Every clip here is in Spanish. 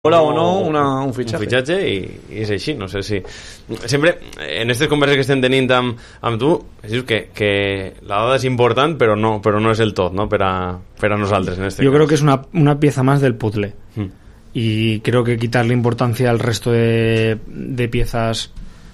o no un fitxatge. Un fitxatge i és així, no sé si... Sempre, en aquestes converses que estem tenint amb tu, dius que la dada és important, però no és el tot, ¿no? per a nosaltres. En este Yo caso. creo que es una pieza más del puzzle. Y creo que quitarle importancia al resto de piezas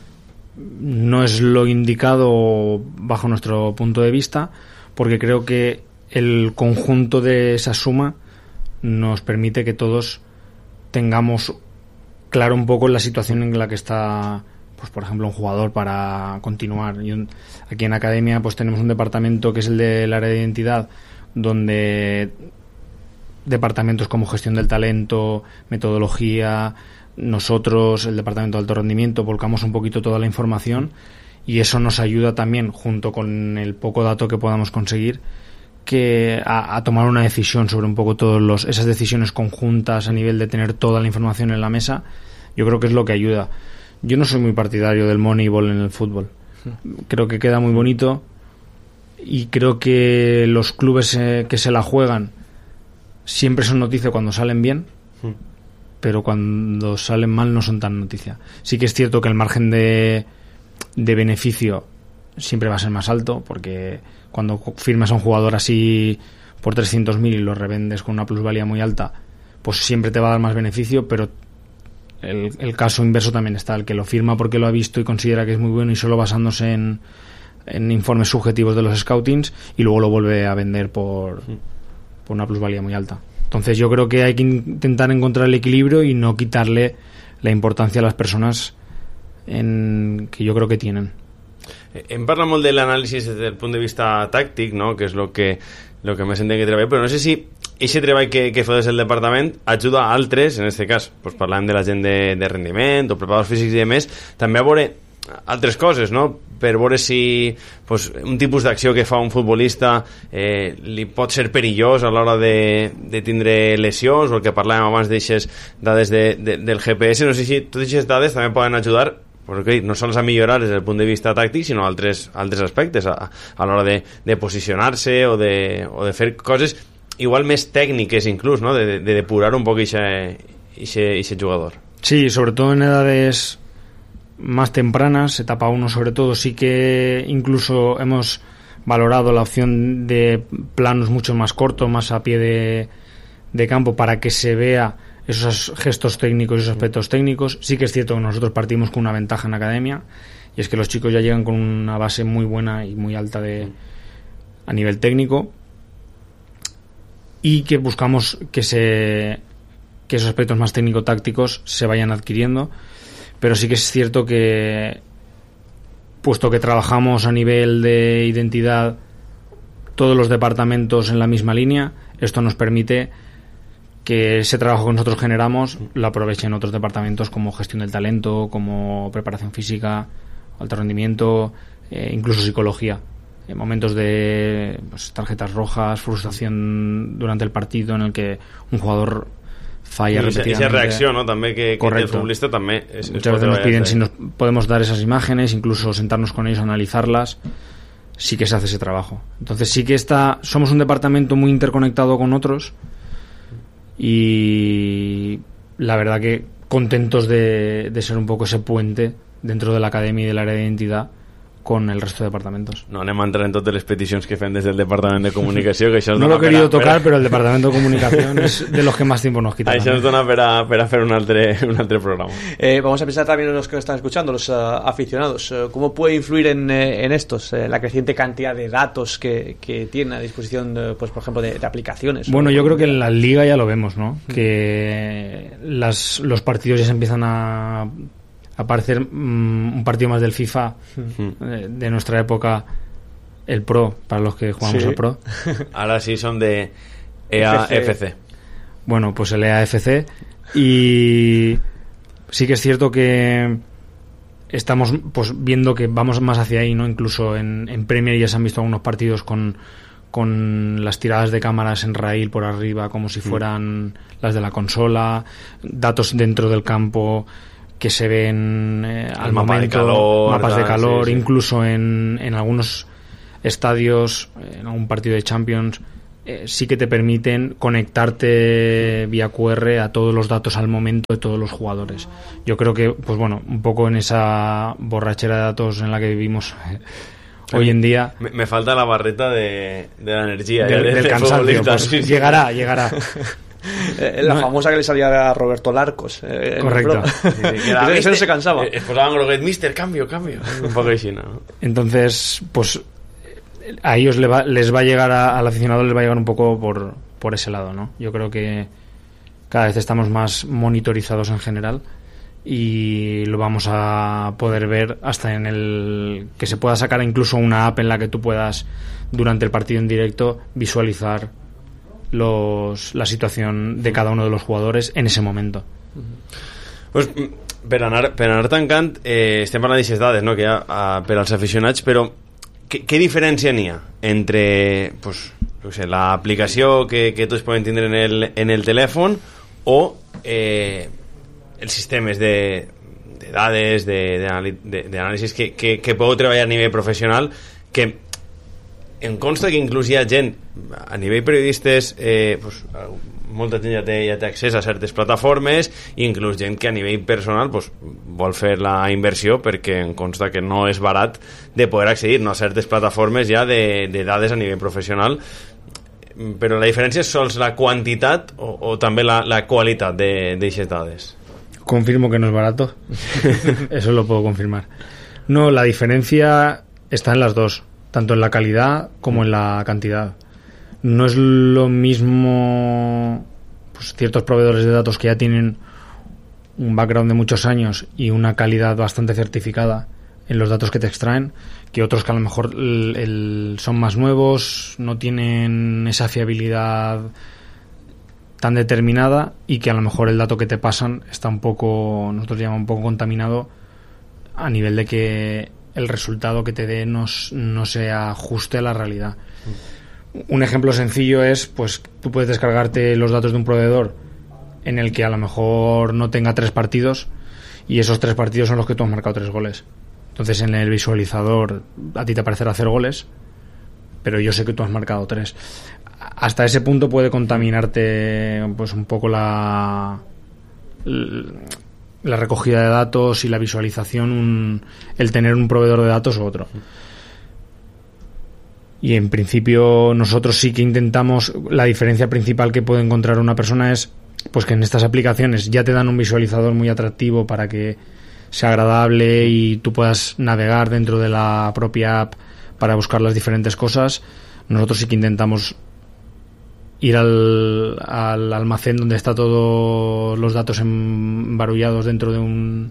no es lo indicado bajo nuestro punto de vista, porque creo que el conjunto de esa suma nos permite que todos tengamos claro un poco la situación en la que está, pues por ejemplo, un jugador para continuar. Aquí en Academia pues tenemos un departamento que es el del área de identidad, donde departamentos como gestión del talento, metodología, nosotros, el departamento de alto rendimiento, volcamos un poquito toda la información, y eso nos ayuda también, junto con el poco dato que podamos conseguir, que a tomar una decisión sobre un poco esas decisiones conjuntas a nivel de tener toda la información en la mesa. Yo creo que es lo que ayuda. Yo no soy muy partidario del Moneyball en el fútbol. Creo que queda muy bonito, y creo que los clubes que se la juegan siempre son noticia cuando salen bien, pero cuando salen mal no son tan noticia. Sí que es cierto que el margen de beneficio siempre va a ser más alto, porque cuando firmas a un jugador así por 300.000 y lo revendes con una plusvalía muy alta, pues siempre te va a dar más beneficio, pero el caso inverso también está, el que lo firma porque lo ha visto y considera que es muy bueno y solo basándose en informes subjetivos de los scoutings, y luego lo vuelve a vender por una plusvalía muy alta. Entonces yo creo que hay que intentar encontrar el equilibrio y no quitarle la importancia a las personas que yo creo que tienen. Hem parlat molt de l'anàlisi des del punt de vista tàctic, no? Que és lo que més entenc que treballa, però no sé si aquest treball que feu des del departament ajuda a altres, en aquest cas pues parlàvem de la gent de rendiment o preparadors físics i demés, també a veure altres coses, no? Per veure si pues, un tipus d'acció que fa un futbolista li pot ser perillós a l'hora de tindre lesions, o el que parlàvem abans d'aixes dades del GPS. No sé si totes aquestes dades també poden ajudar, porque no sols a millorar des del punt de vista tàctic, sinó altres aspectes a l'hora de posicionar-se o de fer coses igual més tècniques inclús, ¿no? de depurar un poc ese jugador. Sí, sobre todo en edades más tempranas, etapa 1 sobre todo, sí que incluso hemos valorado la opción de planos mucho más cortos, más a pie de campo, para que se vea esos gestos técnicos y esos aspectos técnicos. Sí que es cierto que nosotros partimos con una ventaja en Academia, y es que los chicos ya llegan con una base muy buena y muy alta a nivel técnico, y que buscamos que esos aspectos más técnico-tácticos se vayan adquiriendo. Pero sí que es cierto que, puesto que trabajamos a nivel de identidad todos los departamentos en la misma línea, esto nos permite que ese trabajo que nosotros generamos lo aprovechen otros departamentos, como gestión del talento, como preparación física, alto rendimiento, incluso psicología. En momentos de tarjetas rojas, frustración durante el partido en el que un jugador falla repetidamente. Esa reacción, ¿no? También que el futbolista también muchas veces nos piden si nos podemos dar esas imágenes, incluso sentarnos con ellos a analizarlas. Sí que se hace ese trabajo. Entonces sí que somos un departamento muy interconectado con otros, y la verdad que contentos de ser un poco ese puente dentro de la academia y del área de identidad con el resto de departamentos. No anem a entrar en totes les peticions que fem des del Departament de Comunicació, que això no lo he querido tocar, pero el Departamento de Comunicación es de los que más tiempo nos quita. Això ens dona per a fer un altre programa. Vamos a pensar también en los que nos están escuchando, los aficionados. ¿Cómo puede influir en estos la creciente cantidad de datos que tienen a disposición, pues por ejemplo, de aplicaciones? Bueno, yo creo que en la Liga ya lo vemos, ¿no? Que los partidos ya se empiezan a aparecer un partido más del FIFA de nuestra época, el Pro, para los que jugamos al Pro. Ahora sí son de EAFC. Bueno, pues el EAFC. Y sí que es cierto que estamos pues viendo que vamos más hacia ahí, ¿no? Incluso en Premier ya se han visto algunos partidos con las tiradas de cámaras en raíl por arriba, como si fueran las de la consola, datos dentro del campo que se ven al momento, mapas de calor, sí. Incluso en algunos estadios, en algún partido de Champions, sí que te permiten conectarte vía QR a todos los datos al momento de todos los jugadores. Yo creo que, pues bueno, un poco en esa borrachera de datos en la que vivimos hoy en día. Me falta la barreta de la energía. Del cansancio. Pues llegará. La famosa que le salía a Roberto Larcos. Correcto. Eso no se cansaba. Esposaban con lo que mister, cambio. Un poco así, ¿no? Entonces, pues a ellos les va a llegar, al aficionado les va a llegar un poco por ese lado, ¿no? Yo creo que cada vez estamos más monitorizados en general y lo vamos a poder ver hasta en el que se pueda sacar incluso una app en la que tú puedas, durante el partido en directo, visualizar la situación de cada uno de los jugadores en ese momento. Pues per anar tancant, estem parlant d'aixes dades, no? Que hi ha per als aficionats, però què diferència n'hi ha entre, pues, no sé, l'aplicació que tots poden tindre en el telèfon o els sistemes de dades, d'anàlisis que podeu treballar a nivell professional, que em consta que inclús hi ha gent a nivell periodistes, pues, molta gent ja té accés a certes plataformes, i inclús gent que a nivell personal, pues, vol fer la inversió, perquè em consta que no és barat de poder accedir, no, a certes plataformes ja de dades a nivell professional. Però la diferència és sols la quantitat o també la qualitat d'aixes dades? Confirmo que no es barato. Eso lo puedo confirmar. No, la diferencia está en las dos, tanto en la calidad como en la cantidad. No es lo mismo, pues, ciertos proveedores de datos que ya tienen un background de muchos años y una calidad bastante certificada en los datos que te extraen, que otros que a lo mejor son más nuevos, no tienen esa fiabilidad tan determinada, y que a lo mejor el dato que te pasan está un poco, nosotros llamamos, un poco contaminado, a nivel de que el resultado que te dé no se ajuste a la realidad. Un ejemplo sencillo es, pues, tú puedes descargarte los datos de un proveedor en el que a lo mejor no tenga 3 partidos, y esos 3 partidos son los que tú has marcado 3 goles. Entonces en el visualizador a ti te aparecerá 0 goles, pero yo sé que tú has marcado 3. Hasta ese punto puede contaminarte, pues, un poco la recogida de datos y la visualización, el tener un proveedor de datos u otro. Y en principio nosotros sí que intentamos, la diferencia principal que puede encontrar una persona es, pues, que en estas aplicaciones ya te dan un visualizador muy atractivo para que sea agradable y tú puedas navegar dentro de la propia app para buscar las diferentes cosas. Nosotros sí que intentamos ir al almacén donde está todos los datos embarullados dentro de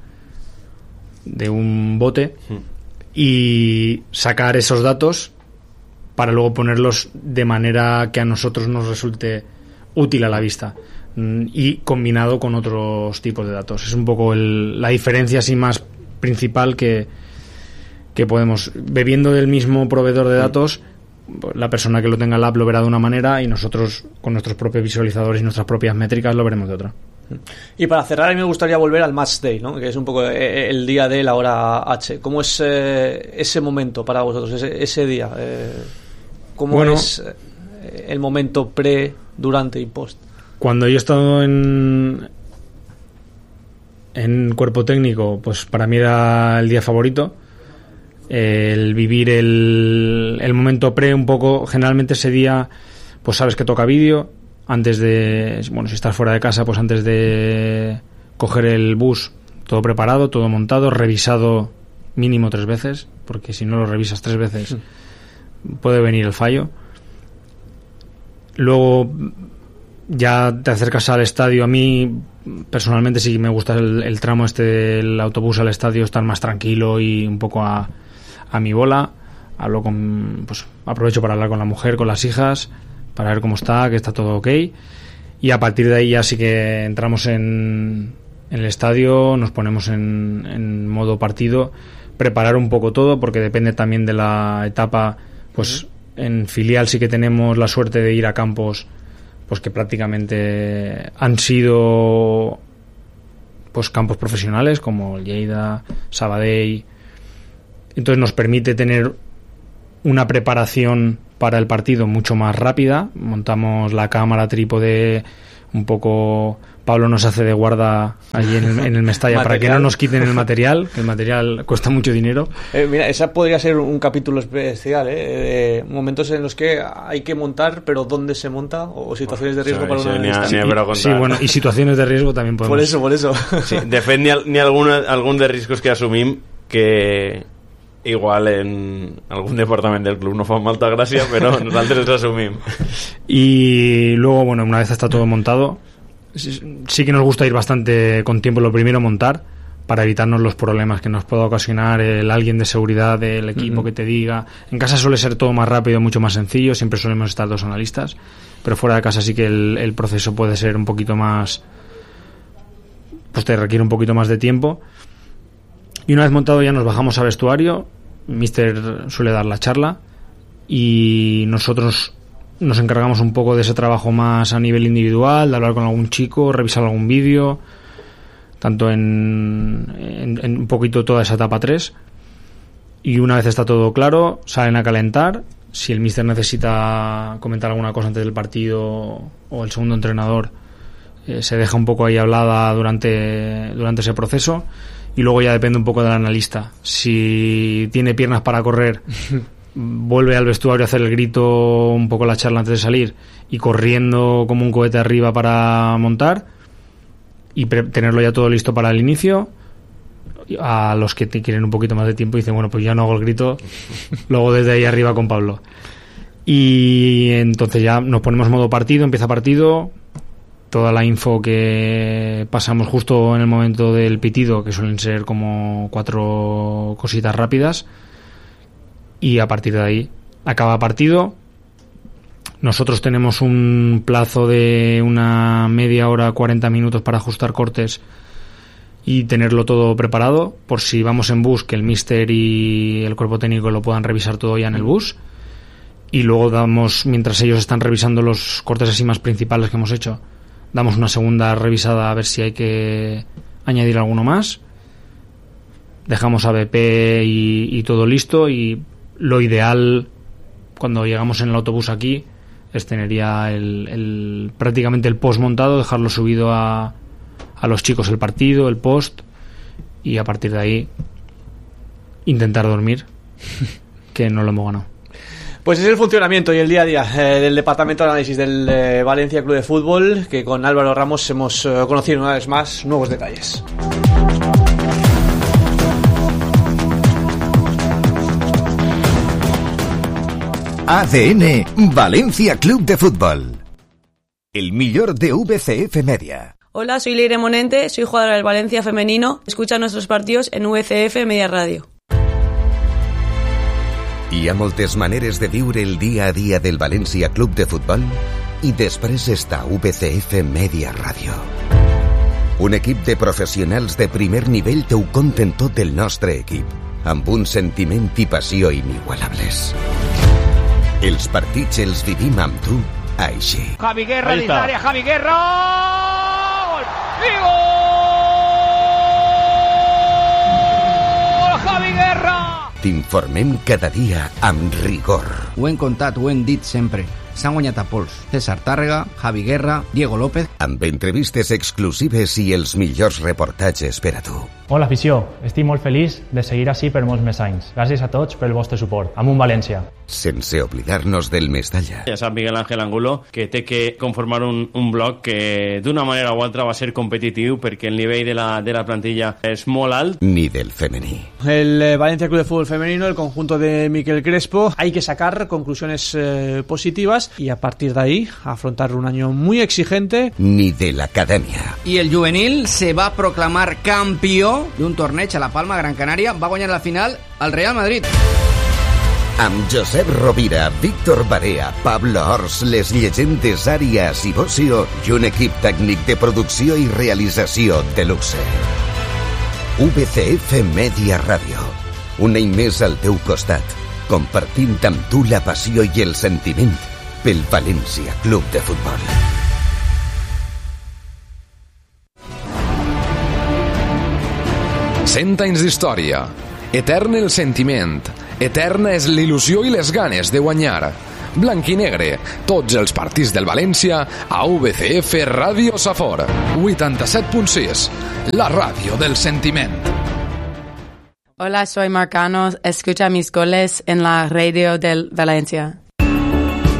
un bote y sacar esos datos para luego ponerlos de manera que a nosotros nos resulte útil a la vista, y combinado con otros tipos de datos. Es un poco la diferencia así más principal que podemos, bebiendo del mismo proveedor de datos, la persona que lo tenga en la app lo verá de una manera, y nosotros con nuestros propios visualizadores y nuestras propias métricas lo veremos de otra. Y para cerrar, a mí me gustaría volver al match day, ¿no? Que es un poco el día de la hora H. ¿Cómo es ese momento para vosotros, ese día? ¿Cómo es el momento pre, durante y post? Cuando yo he estado en cuerpo técnico, pues para mí era el día favorito. El vivir el momento pre, un poco, generalmente ese día, pues sabes que toca vídeo. Antes de, bueno, si estás fuera de casa, pues antes de coger el bus, todo preparado, todo montado, revisado mínimo 3 veces, porque si no lo revisas 3 veces puede venir el fallo. Luego ya te acercas al estadio. A mí personalmente sí me gusta el tramo este del autobús al estadio, estar más tranquilo y un poco a mi bola. Aprovecho para hablar con la mujer, con las hijas, para ver cómo está, que está todo ok, y a partir de ahí ya sí que entramos en el estadio, nos ponemos en modo partido, preparar un poco todo, porque depende también de la etapa. Pues en filial sí que tenemos la suerte de ir a campos, pues que prácticamente han sido, pues, campos profesionales como el Lleida, Sabadell. Entonces nos permite tener una preparación para el partido mucho más rápida. Montamos la cámara, trípode, un poco... Pablo nos hace de guarda allí en el Mestalla para que no nos quiten el material, que el material cuesta mucho dinero. Mira, esa podría ser un capítulo especial, momentos en los que hay que montar, pero ¿dónde se monta? O situaciones de riesgo para una analista. Sí, bueno, y situaciones de riesgo también podemos. Por eso. Sí, depèn ni algun de riscos que assumim que igual en algún departament del club no fa molta gràcia, però nosaltres els assumim. Y luego, bueno, una vez está todo montado, sí que nos gusta ir bastante con tiempo. Lo primero, montar, para evitarnos los problemas que nos pueda ocasionar alguien de seguridad del equipo que te diga. En casa suele ser todo más rápido, mucho más sencillo, siempre solemos estar 2 analistas, pero fuera de casa sí que el proceso puede ser un poquito más, pues te requiere un poquito más de tiempo. Y una vez montado ya nos bajamos al vestuario, Mister suele dar la charla y nosotros nos encargamos un poco de ese trabajo más a nivel individual, de hablar con algún chico, revisar algún vídeo, tanto en un poquito toda esa etapa 3. Y una vez está todo claro, salen a calentar. Si el míster necesita comentar alguna cosa antes del partido o el segundo entrenador, se deja un poco ahí hablada durante ese proceso. Y luego ya depende un poco del analista. Si tiene piernas para correr, vuelve al vestuario a hacer el grito, un poco la charla antes de salir, y corriendo como un cohete arriba para montar y tenerlo ya todo listo para el inicio. A los que te quieren un poquito más de tiempo dicen, bueno, pues ya no hago el grito, luego desde ahí arriba con Pablo. Y entonces ya nos ponemos modo partido, empieza partido, toda la info que pasamos justo en el momento del pitido, que suelen ser como 4 cositas rápidas, y a partir de ahí acaba partido. Nosotros tenemos un plazo de una media hora, 40 minutos para ajustar cortes y tenerlo todo preparado, por si vamos en bus, que el míster y el cuerpo técnico lo puedan revisar todo ya en el bus. Y luego damos, mientras ellos están revisando los cortes así más principales que hemos hecho, damos una segunda revisada a ver si hay que añadir alguno más. Dejamos ABP y todo listo, y lo ideal cuando llegamos en el autobús aquí es tener ya prácticamente el post montado, dejarlo subido a los chicos el partido, el post, y a partir de ahí intentar dormir, que no lo hemos ganado. Pues es el funcionamiento y el día a día del departamento de análisis del Valencia Club de Fútbol, que con Álvaro Ramos hemos conocido una vez más nuevos detalles. ADN Valencia Club de Fútbol. El millor de VCF Media. Hola, soy Leire Monente, soy jugadora del Valencia femenino. Escucha nuestros partidos en VCF Media Radio. Hi ha moltes maneres de viure el dia a dia del València Club de Futbol i després està VCF Media Radio. Un equip de professionals de primer nivell t'ho conten tot el nostre equip, amb un sentiment i passió inigualables. Els partits els vivim amb tu així. Javi Guerra dins l'àrea, Javi Guerra! Gol! I gol! Javi Guerra! T'informem cada dia amb rigor. Ho hem contat, ho hem dit sempre. S'han guanyat a pols. César Tàrrega, Javi Guerra, Diego López. Amb entrevistes exclusives i els millors reportatges per a tu. Hola, afició. Estic molt feliç de seguir així per molts més anys. Gràcies a tots pel vostre suport. Amunt València. Sense oblidar-nos del Mestalla. Ja sap Miguel Ángel Angulo que té que conformar un bloc que d'una manera o altra va ser competitiu, perquè el nivell de la plantilla és molt alt. Ni del femení. El Valencia Club de Fútbol Femenino, el conjunto de Miquel Crespo, hay que sacar conclusiones positivas y a partir de ahí afrontar un año muy exigente. Ni de la academia. Y el juvenil se va a proclamar campeón de un torneig a La Palma, Gran Canària. Va guanyar la final al Real Madrid. Amb Josep Rovira, Víctor Barea, Pablo Ors, les llegendes Àrias i Bocio i un equip tècnic de producció i realització de luxe. VCF Media Radio. Un any més al teu costat, compartint amb tu la passió i el sentiment pel València Club de Futbol. Cent anys d'història. Etern el sentiment. Eterna és l'il·lusió i les ganes de guanyar. Blanc i negre, tots els partits del València a VCF Ràdio Safor 87.6, la ràdio del sentiment. Hola, soy Marcano. Escucha mis goles en la radio del Valencia.